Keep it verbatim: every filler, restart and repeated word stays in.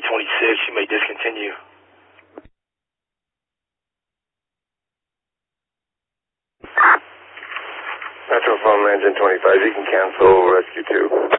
eight twenty-six, you may discontinue. Metro phone engine twenty-five, you can cancel rescue two.